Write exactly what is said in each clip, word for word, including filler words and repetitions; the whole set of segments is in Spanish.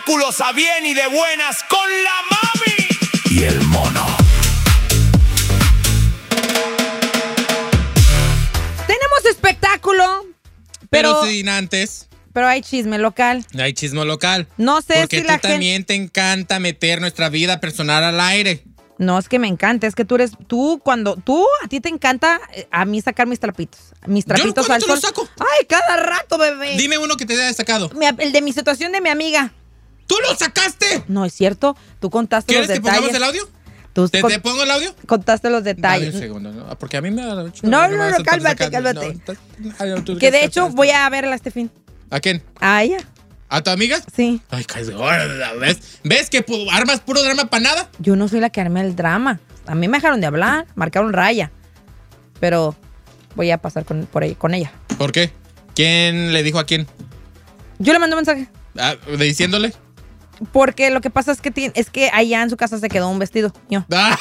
espectáculos a bien y de buenas con la mami y el mono. Tenemos espectáculo, pero, pero sin antes. Pero hay chisme local. Hay chisme local. No sé Porque si tú la gente... también te encanta meter nuestra vida personal al aire. No, es que me encanta, es que tú eres, tú cuando, tú, a ti te encanta eh, a mí sacar mis trapitos, mis trapitos ¿Yo al cuándo te sol. los saco? Ay, cada rato, bebé. Dime uno que te haya sacado. Mi, el de mi situación de mi amiga. ¡Tú lo sacaste! No, es cierto, tú contaste los ¿Quieres que detalles. pongamos el audio? Tú ¿Te, con- ¿Te pongo el audio? Contaste los detalles. Dame un segundo, ¿no? Porque a mí me da mucho... No, me no, vas no, a estar cálmate, sacando. cálmate. No, estás- Ay, no, tú- Que de estás- hecho estás- voy a verla este fin. ¿A quién? ¿A ella? ¿A tu amiga? Sí. Ay, cállate, gorda, ¿ves? ¿Ves que pu- armas puro drama para nada? Yo no soy la que armé el drama. A mí me dejaron de hablar, marcaron raya. Pero voy a pasar con, por ahí, con ella. ¿Por qué? ¿Quién le dijo a quién? Yo le mandé un mensaje. Ah, ¿diciéndole? Porque lo que pasa es que, ti- es que allá en su casa se quedó un vestido. Yo. Ah.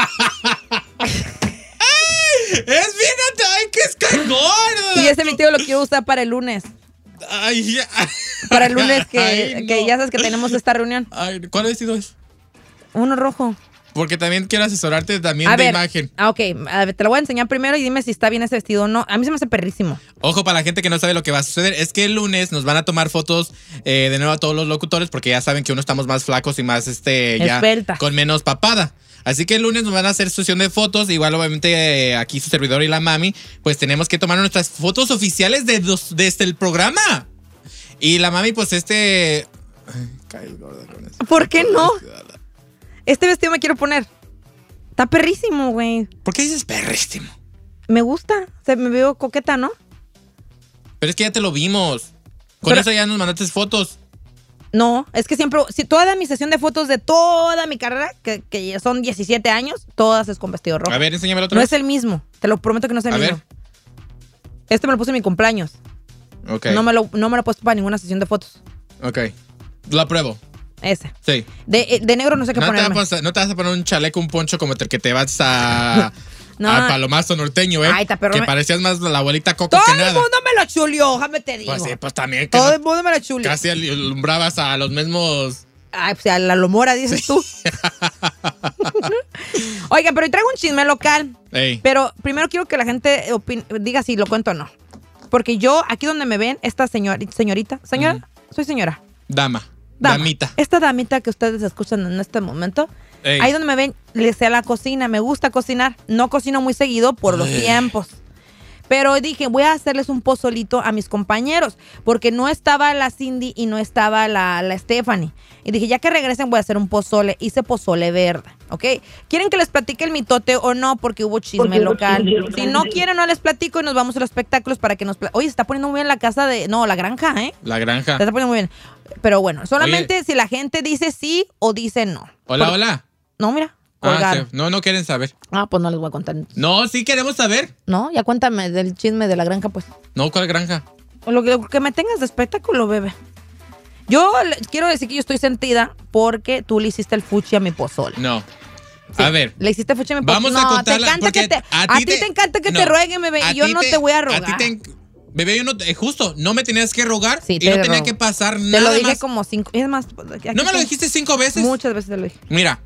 ¡Ay! ¡Es fíjate! ¡Ay, que es que gorda! Y ese vestido lo quiero usar para el lunes. Ay, ya. Para el lunes que, Ay, no. que ya sabes que tenemos esta reunión. Ay, ¿cuál vestido es? Uno rojo. Porque también quiero asesorarte también A de ver, imagen. ah, ok, a ver, te lo voy a enseñar primero y dime si está bien ese vestido o no. A mí se me hace perrísimo. Ojo, para la gente que no sabe lo que va a suceder, es que el lunes nos van a tomar fotos eh, de nuevo a todos los locutores, porque ya saben que uno estamos más flacos y más este ya Esbelta. con menos papada. Así que el lunes nos van a hacer sesión de fotos. Igual, obviamente, eh, aquí su servidor y la mami, pues tenemos que tomar nuestras fotos oficiales de dos, desde el programa. Y la mami, pues este. Ay, cae gorda con eso. ¿Por qué no? Este vestido me quiero poner. Está perrísimo, güey. ¿Por qué dices perrísimo? Me gusta. Se me veo coqueta, ¿no? Pero es que ya te lo vimos. Con Pero- eso ya nos mandaste fotos. No, es que siempre, si toda mi sesión de fotos de toda mi carrera, que, que ya son diecisiete años, todas es con vestido rojo. A ver, enséñamelo otra No vez. es el mismo. Te lo prometo que no es el A mismo. ver. Este me lo puse en mi cumpleaños. Ok. No, me lo, no me lo he puesto para ninguna sesión de fotos. Ok. Lo apruebo. Ese. Sí. De, de negro no sé qué No te, ponerme. vas a, no te vas a poner un chaleco, un poncho como el que te vas a. No. Al palomazo norteño, ¿eh? Ay, está perro, que me- parecías más la abuelita Coco Todo que el nada. mundo me lo chulió, déjame te digo. Pues sí, pues también. Que Todo no- el mundo me lo chulió. casi alumbrabas a los mismos. Ay, pues a la lomora, dices tú. Oiga, pero hoy traigo un chisme local. Ey. Pero primero quiero que la gente opine- diga si lo cuento o no. Porque yo, aquí donde me ven, esta señor, señorita, señora, soy señora. Dama. Dama. Damita. Esta damita que ustedes escuchan en este momento, Ey. ahí donde me ven, le sé a la cocina, me gusta cocinar. No cocino muy seguido por los Ay. tiempos. Pero dije, voy a hacerles un pozolito a mis compañeros, porque no estaba la Cindy y no estaba la, la Stephanie. Y dije, ya que regresen voy a hacer un pozole. Hice pozole verde, ¿ok? ¿Quieren que les platique el mitote o no? Porque hubo chisme local. Si no quieren, no les platico y nos vamos a los espectáculos para que nos... pla- Oye, se está poniendo muy bien la casa de... No, la granja, ¿eh? La granja. Se está poniendo muy bien. Pero bueno, solamente si la gente dice sí o dice no. Hola, Por- hola. No, mira, Ah, colgaron. sí. No, no quieren saber. Ah, pues no les voy a contar. No, sí queremos saber. No, ya cuéntame del chisme de la granja, pues. No, ¿cuál granja? Lo que, lo que me tengas de espectáculo, bebé. Yo le- quiero decir que yo estoy sentida porque tú le hiciste el fuchi a mi pozole. No. Sí, A ver. Le hiciste fuchi a mi pozole. Vamos no, a contarla. te encanta porque que te, a, ti te, encanta que no. te rueguen, bebé, A y yo ti no te, voy a rogar. A ti te en- Bebé, yo no, eh, justo, no me tenías que rogar Sí, y te no tenía rogo. que pasar Te nada lo dije más. como cinco. Es más, aquí ¿No me lo está. dijiste cinco veces? Muchas veces te lo dije. Mira,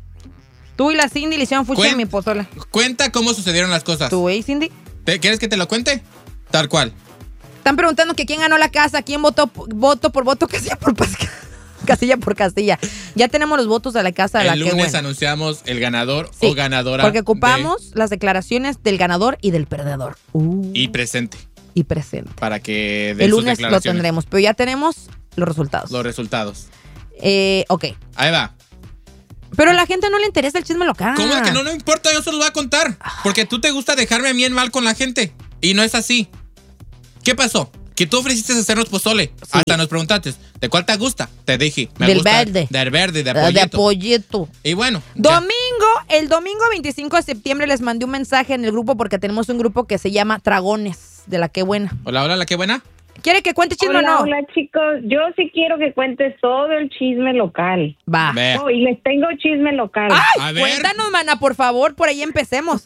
Tú y la Cindy le hicieron fuchi Cuen- a mi pozole. cuenta cómo sucedieron las cosas. ¿Tú y Cindy? ¿Te- ¿Quieres que te lo cuente? Tal cual. Están preguntando que quién ganó la casa, quién votó voto por voto, casilla por pasca- casilla por casilla. Ya tenemos los votos de la casa de la El que lunes buena. anunciamos el ganador Sí, o ganadora. Porque ocupamos las declaraciones del ganador y del perdedor. Uh, de- y presente. y presente. Para que den El sus lunes lo declaraciones. tendremos, pero ya tenemos los resultados. Los resultados. Eh, ok. Ahí va. Pero a la gente no le interesa el chisme local. ¿Cómo es que no? No importa, yo se los voy a contar. Porque tú te gusta dejarme a mí en mal con la gente. Y no es así. ¿Qué pasó? Que tú ofreciste hacernos pozole. Sí. Hasta nos preguntaste, ¿de cuál te gusta? Te dije, me Del gusta verde. del verde, de Eh, pollito. De pollito. Y bueno, ya. Domingo, el domingo veinticinco de septiembre les mandé un mensaje en el grupo porque tenemos un grupo que se llama Dragones, de la que buena. Hola, hola, la que buena. ¿Quiere que cuente chisme Hola, o no? hola chicos, yo sí quiero que cuentes todo el chisme local. Va. Ve. Oh, y les tengo chisme local. Ay, A ver. cuéntanos, mana, por favor, por ahí empecemos.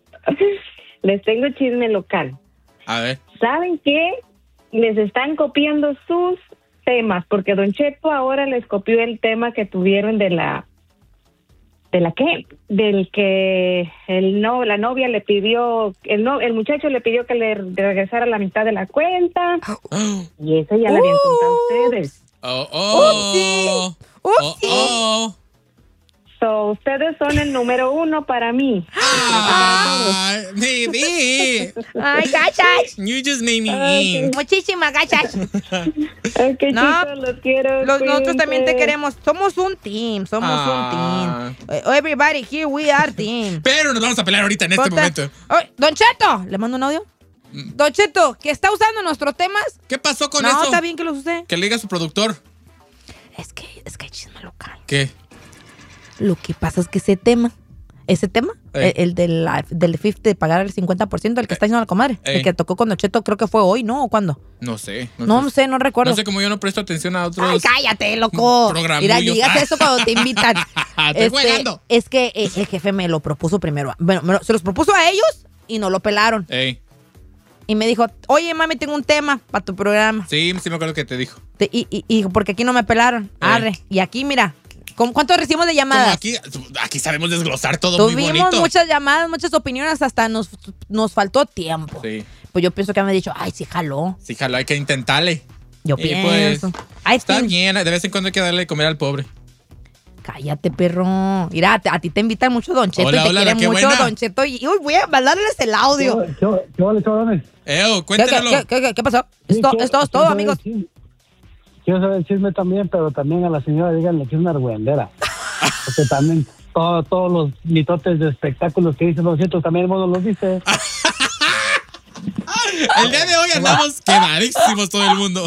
Les tengo chisme local. A ver. ¿Saben qué? Les están copiando sus temas, porque Don Cheto ahora les copió el tema que tuvieron de la ¿De la qué? Del que el no, la novia le pidió, el no, el muchacho le pidió que le regresara la mitad de la cuenta. Y eso ya uh, le habían contado a ustedes. Oh, oh. Upsi. Upsi. Oh, oh. So, ustedes son el número uno para mí. Ay, baby. Ay, gachas. You just made me Ay, ink. Muchísimas gachas. Ay, qué No, chicos, los quiero. Los, nosotros también te cuídense. queremos. Somos un team. Somos Ah. un team. Uh, Everybody here, we are team. Pero nos vamos a pelear ahorita en este Ponte- momento. Oye, Don Cheto, ¿le mando un audio? Don Cheto, que está usando nuestros temas. ¿Qué pasó con No, eso? está bien que los use. Que le diga a su productor. Es que, es que hay chisme local. ¿Qué? Lo que pasa es que ese tema, ese tema, Ey. el, el del, la- del cincuenta, de pagar el cincuenta por ciento, el que está diciendo la comadre, Ey. el que tocó con Don Cheto, creo que fue hoy, ¿no? ¿O cuándo? No sé. No sé, no recuerdo. No sé cómo yo no presto atención a otros. Ay, cállate, loco. programullos. Mira, digas eso cuando te invitan. Estoy jugando. Es que eh, el jefe me lo propuso primero. Bueno, me lo- se los propuso a ellos y no lo pelaron. Ey, Y me dijo, oye, mami, tengo un tema para tu programa. sí, sí me acuerdo que te dijo. Te- y, y, y porque aquí no me pelaron. Arre. Y aquí, mira, ¿con ¿cuánto recibimos de Como llamadas? aquí, aquí sabemos desglosar todo muy Tuvimos bonito. muchas llamadas, muchas opiniones, hasta nos, nos faltó tiempo. Sí, Pues yo pienso que me han dicho, ay, sí, jaló. sí, jalo, hay que intentarle. Yo Y pienso. pues, Ay, está sí. bien, de vez en cuando hay que darle de comer al pobre. Cállate, perro. Mira, a, a ti te invitan mucho Don Cheto Hola, y te hola, quiere qué mucho buena. Don Cheto. Y uy, voy a mandarles el audio. ¿Qué, qué, qué vale, chavalones? Eo, ¿Qué, cuéntanoslo. qué, qué, qué, qué pasó? Sí, Esto, quiero- esto es quiero todo, saber amigos. el chisme. Quiero saber el chisme también, pero también a la señora díganle que es una argüendera. Porque también todo- todos los mitotes de espectáculos que dicen los ciertos también el mono los dice. El día de hoy andamos quemadísimos todo el mundo.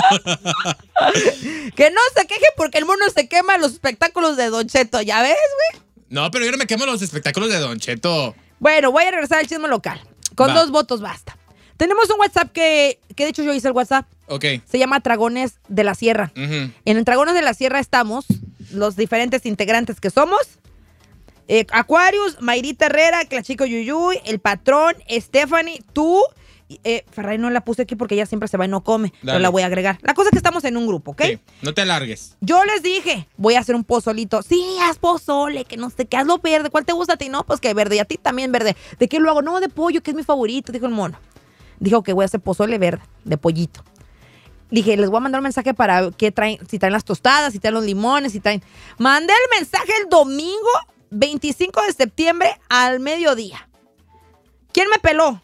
Que no se queje porque el mono se quema en los espectáculos de Don Cheto. ¿Ya ves, güey? No, pero yo no me quemo los espectáculos de Don Cheto. Bueno, voy a regresar al chisme local. Con Va. dos votos basta. Tenemos un WhatsApp que, que de hecho yo hice el WhatsApp. Ok. Se llama Dragones de la Sierra. Ujú. En el Dragones de la Sierra estamos los diferentes integrantes que somos. Eh, Aquarius, Mayrita Herrera, Clachico Yuyuy, El Patrón, Stephanie, tú. Eh, Ferrari no la puse aquí porque ella siempre se va y no come. Pero Dale. la voy a agregar. La cosa es que estamos en un grupo, ¿ok? Sí, no te alargues. Yo les dije, voy a hacer un pozolito. Sí, haz pozole, que no sé qué, hazlo verde. ¿Cuál te gusta a ti? No, pues que verde. Y a ti también verde. ¿De qué lo hago? No, de pollo, que es mi favorito, dijo el mono. Dijo que voy a hacer pozole verde, de pollito. Dije, les voy a mandar un mensaje para qué traen, si traen las tostadas, si traen los limones, si traen... Mandé el mensaje el domingo veinticinco de septiembre al mediodía. ¿Quién me peló?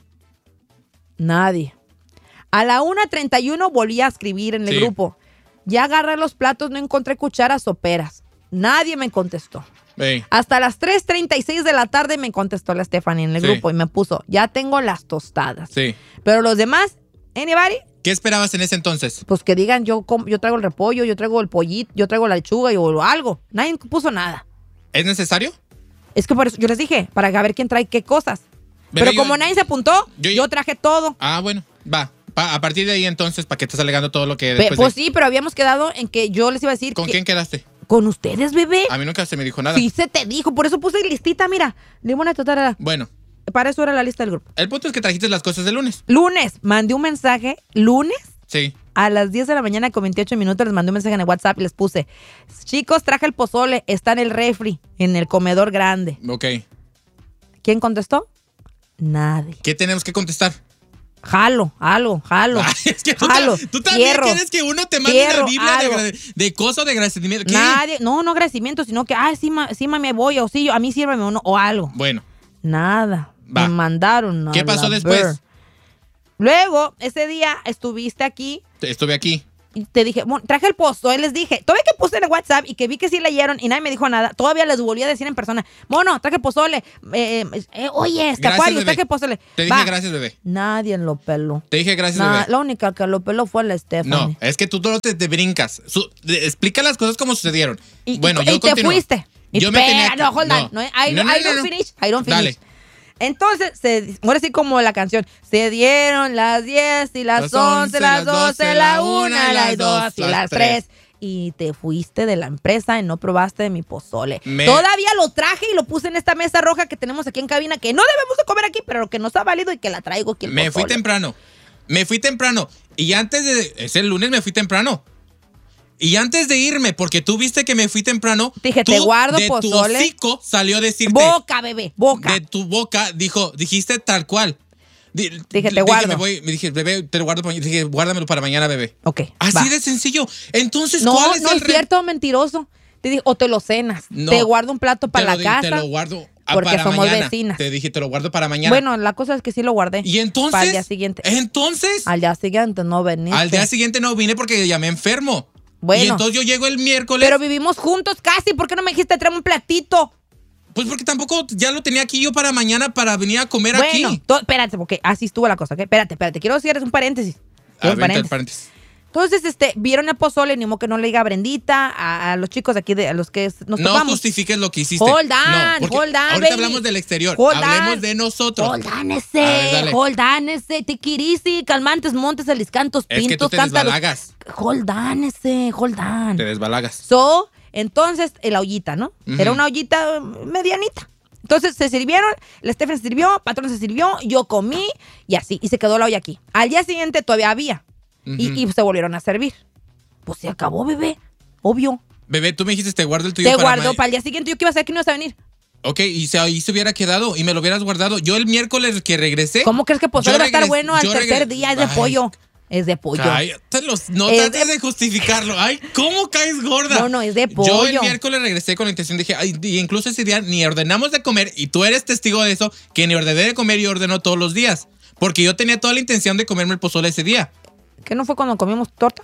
Nadie. A la una treinta y uno volví a escribir en el Sí. grupo. Ya agarré los platos, no encontré cucharas soperas. Nadie me contestó. Ey. Hasta las tres treinta y seis de la tarde me contestó la Stephanie en el Sí. grupo y me puso, ya tengo las tostadas. Sí. Pero los demás, anybody, ¿Qué esperabas en ese entonces? pues que digan, yo, com- yo traigo el repollo, yo traigo el pollito, yo traigo la lechuga y o algo. Nadie puso nada. ¿Es necesario? Es que por eso yo les dije, para ver quién trae qué cosas. Bebé, Pero yo- como nadie se apuntó, yo- yo, traje todo. Ah, bueno, va. Pa- a partir de ahí entonces, ¿para qué estás alegando todo lo que Pe- después pues de- sí, pero habíamos quedado en que yo les iba a decir ¿Con que- quién quedaste? con ustedes, bebé. A mí nunca se me dijo nada. Sí se te dijo, por eso puse listita, mira. Limona total. Bueno, Para eso era la lista del grupo. el punto es que trajiste las cosas de lunes. Lunes, mandé un mensaje, lunes, Sí. a las diez de la mañana con veintiocho minutos les mandé un mensaje en el WhatsApp y les puse, chicos, traje el pozole, está en el refri, en el comedor grande. Ok. ¿Quién contestó? Nadie. ¿Qué tenemos que contestar? Jalo, jalo, jalo. Ay, es que tú, jalo, ta- tú también fierro, quieres que uno te mande fierro, una Biblia de, algo. gra- de coso de agradecimiento. ¿Qué? Nadie, no, no agradecimiento, sino que, ay, sí, ma, sí mami, voy, o sí, yo- a mí sírvame uno, o algo. Bueno, Nada. Va. Me mandaron nada. ¿qué pasó después? Luego, ese día estuviste aquí Estuve aquí. y te dije, bueno, traje el pozo, y les dije, todavía que puse en el WhatsApp y que vi que sí leyeron y nadie me dijo nada, todavía les volví a decir en persona, mono, traje el pozole, eh, eh, oye, este Gracias, Acuario, bebé. traje el pozole. Te dije Va. gracias, bebé. Nadie lo peló. Te dije gracias, Nah, bebé. la única que lo peló fue la Stephanie. No, es que tú todo te, te brincas. Su- de- explica las cosas como sucedieron. Y, bueno, y, yo y te continúo. fuiste. Y Yo me espera, tenía que- no, hold on. no. No, I, No, no, I no, don't no. finish. I don't finish. Dale. Entonces, se, ahora sí como la canción, se dieron las diez y las once, las doce, la una, las dos y las tres. Y te fuiste de la empresa y no probaste de mi pozole. Me- Todavía lo traje y lo puse en esta mesa roja que tenemos aquí en cabina, que no debemos de comer aquí, pero que nos ha valido y que la traigo aquí el Me fui pozole. temprano. Me fui temprano. Y antes de. Ese lunes me fui temprano. Y antes de irme, porque tú viste que me fui temprano, dije, tú, te guardo de pozole. tu hocico salió a decirte. Boca, bebé, boca. De tu boca, dijo, dijiste tal cual. Di, dije, te dije, guardo. Me, voy, me dije, bebé, te lo guardo. Dije, guárdamelo para mañana, bebé. Ok. Así va. de sencillo. Entonces, no, ¿cuál es no el es re- cierto, mentiroso. Te dije, o te lo cenas. No, te guardo un plato para la di, casa. Te lo guardo a, porque para somos mañana. vecinas. Te dije, te lo guardo para mañana. Bueno, la cosa es que sí lo guardé. Y entonces. Para el día siguiente. Entonces. Al día siguiente no veniste. Al día siguiente no vine porque ya me enfermo. Bueno. Y entonces yo llego el miércoles. Pero vivimos juntos casi. ¿Por qué no me dijiste tráeme un platito? Pues porque tampoco ya lo tenía aquí yo para mañana para venir a comer bueno, aquí. Bueno, espérate, porque así estuvo la cosa, ¿ok? Espérate, espérate. Quiero decir un paréntesis. A Un ver, paréntesis. paréntesis. Entonces, este, vieron el pozole, ni modo que no le diga a Brendita, a, a los chicos de aquí, de, a los que nos No topamos. justifiques lo que hiciste. Hold on, no, porque hold on, ahorita baby. hablamos del exterior. Hold Hablemos on. de nosotros. Hold on A ese, ver, dale. hold on ese, tiquirisi, calmantes, montes, aliscantos, Es que pintos, tú te cántaros. desbalagas. Hold on ese, hold on. Te desbalagas. So, entonces, la ollita, ¿no? Ujú. Era una ollita eh, medianita. Entonces se sirvieron, la Stephen se sirvió, Patrón se sirvió, yo comí y así, y se quedó la olla aquí. Al día siguiente todavía había y, Ujú. y se volvieron a servir. Pues se acabó, bebé, obvio. Bebé, tú me dijiste, te guardo el tuyo Te para guardo ma- para el día siguiente, yo qué iba a hacer que no ibas a venir. Ok, y se, ahí se hubiera quedado y me lo hubieras guardado. Yo el miércoles que regresé. ¿Cómo crees que pozole yo va a estar regres- bueno al yo tercer regre- día? Es de Ay, pollo. Es de pollo. Cállate los, no Es trates de- de justificarlo. Ay, ¿cómo caes gorda? No, no, es de Yo el pollo. miércoles regresé con la intención, dije, ay, y incluso ese día ni ordenamos de comer, y tú eres testigo de eso, que ni ordené de comer y ordenó todos los días. Porque yo tenía toda la intención de comerme el pozole ese día. ¿Qué no fue cuando comimos torta?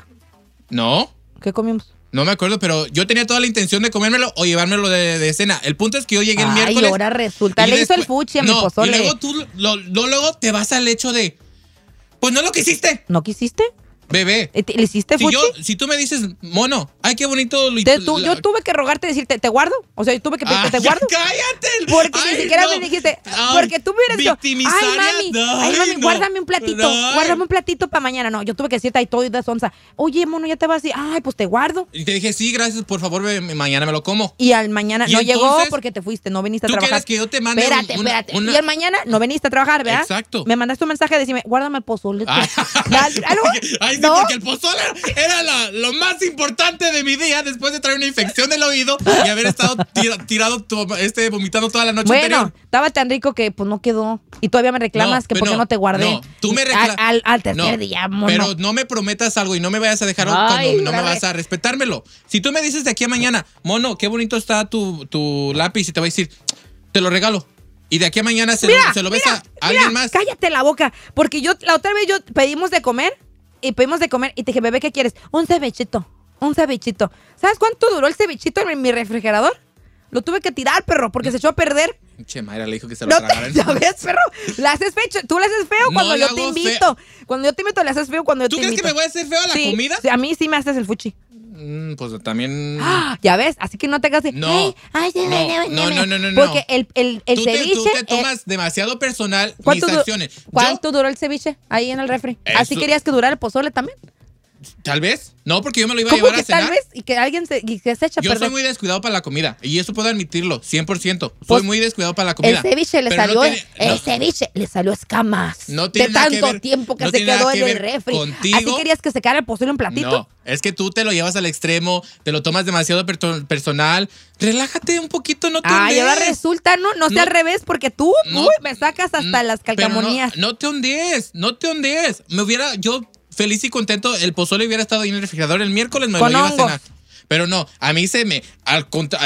No, ¿Qué comimos? no me acuerdo, pero yo tenía toda la intención de comérmelo o llevármelo de, de cena. El punto es que yo llegué el Ay, miércoles. ahora resulta. y Le hizo el después- fuchi a mi no, pozole. Y luego tú, lo, lo- luego te vas al hecho de, pues no lo que hiciste, ¿No quisiste? bebé. ¿Eh, te- ¿Le hiciste Si, fuchi? yo, si tú me dices, mono, ay, qué bonito. lo- Te- tú- la- yo tuve que rogarte y decirte, ¿te guardo? O sea, yo tuve que pedirte, Ay, ¿te ya guardo? cállate. Porque Ay, ni siquiera no. me dijiste, Ay, porque tú me hubieras dicho, victimizaria, ay, mami, ay, ay, mami, no. guárdame un platito, Ay. guárdame un platito para mañana. No, yo tuve que decirte ahí todo y de sonza, oye, mono, ya te vas así, ay, pues te guardo. Y te dije, sí, gracias, por favor, ve, mañana me lo como. Y al mañana ¿Y no llegó entonces? porque te fuiste, no viniste a ¿Tú trabajar. quieres que yo te mande Espérate, un- una- espérate. una- Y al mañana no viniste a trabajar, ¿verdad? Exacto. Me mandaste un mensaje de decirme, guárdame el pozole. Ay, ¿Algo? ay, sí, ¿No? porque el pozole era la- lo más importante de mi día después de traer una infección del oído y haber estado tira- tirado, to- este, vomitando toda la noche Bueno, anterior. estaba tan rico que pues no quedó. Y todavía me reclamas No, que pero por qué no te guardé. No, tú me Al, reclamas. al, al tercer día, mono. Pero no me prometas algo y no me vayas a dejar Ay, cuando no me dale. vas a respetármelo. Si tú me dices de aquí a mañana, mono, qué bonito está tu, tu lápiz, y te voy a decir, te lo regalo. Y de aquí a mañana se, Mira, lo, se lo ves mira, a alguien mira, más. Cállate la boca. Porque yo, la otra vez yo pedimos de comer y pedimos de comer y te dije, bebé, ¿qué quieres? Un cevichito. Un cevichito. ¿Sabes cuánto duró el cevichito en mi refrigerador? Lo tuve que tirar, perro, porque se echó a perder. Che, Mayra le dijo que se lo No te, tragaran. ya ves, perro. La haces feo. Tú le haces feo No cuando le yo te hago invito. Cuando yo te invito, le haces feo cuando yo ¿Tú te crees invito. que me voy a hacer feo a la Sí, comida? sí, a mí sí me haces el fuchi. Mm, pues también. Ah, ya ves, así que no te hagas de, No. "Ay, ay, sí, No, sí, sí, no, sí". no, no, no, no. Porque el, el, el tú, te, ceviche. tú te eh, tomas demasiado personal mis ¿cuánto, du- acciones. Yo, ¿Cuánto duró el ceviche ahí en el refri? ¿Así Eso- querías que durara el pozole también? tal vez. No, porque yo me lo iba a ¿Cómo llevar que a cenar. tal vez? Y que alguien se, y que se echa a Yo perder. soy muy descuidado para la comida. Y eso puedo admitirlo, cien por ciento. Soy Pues, muy descuidado para la comida. El ceviche le Pero no salió, tiene- el no, ceviche le salió escamas. No tiene de nada que tanto ver- tiempo que no se tiene nada quedó que en el ver refri. contigo. ¿Así querías que se quedara el pozole en un platito? No, es que tú te lo llevas al extremo, te lo tomas demasiado per- personal. Relájate un poquito, no te Ay, ahora ondees. resulta, no, no sea No. al revés, porque tú, No. uy, me sacas hasta las Pero calcamonías. No, no te ondees, no te ondees. Me hubiera, yo feliz y contento, el pozole hubiera estado ahí en el refrigerador el miércoles, me Con lo iba a hongos. cenar. Pero no, a mí se me, al contra,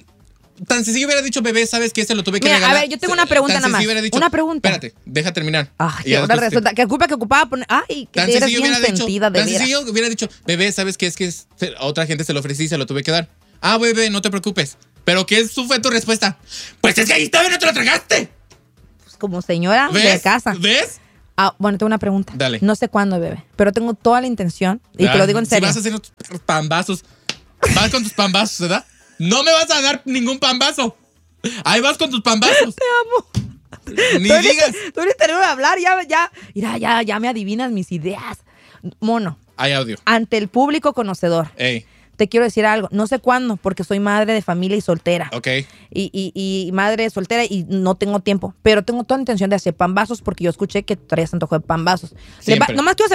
tan sencillo hubiera dicho, bebé, ¿sabes qué? Se lo tuve que Mira, a regalar. ver, yo tengo Se- una pregunta tan nada más. sencillo hubiera dicho, Una pregunta. Espérate, deja terminar. Ay, Y ya ahora después te- resulta que culpa que ocupaba poner. Ay, que Tan eres sencillo bien hubiera dicho, sentida de tan veras. sencillo hubiera dicho, bebé, ¿sabes qué? Es que es- a otra gente se lo ofrecí y se lo tuve que dar. Ah, bebé, no te preocupes. ¿Pero qué es- fue tu respuesta? Pues es que ahí estaba y no te lo tragaste. Pues como señora ¿Ves? de casa. ¿Ves? Ah, bueno, tengo una pregunta. Dale. No sé cuándo, bebé, pero tengo toda la intención, y te lo digo en Si serio. vas a hacer tus pambazos, vas con tus pambazos, ¿verdad? No me vas a dar ningún pambazo. Ahí vas con tus pambazos. Te amo. Ni Tú eres- digas. Tú eres terminado de hablar, ya, ya. Mira, ya, ya me adivinas mis ideas. Mono, Hay audio. ante el público conocedor, Ey, te quiero decir algo. No sé cuándo, porque soy madre de familia y soltera. ok. Y, y, y madre soltera y no tengo tiempo. Pero tengo toda la intención de hacer pambazos porque yo escuché que traías antojo de pambazos. Le va- Siempre. nomás quiero saber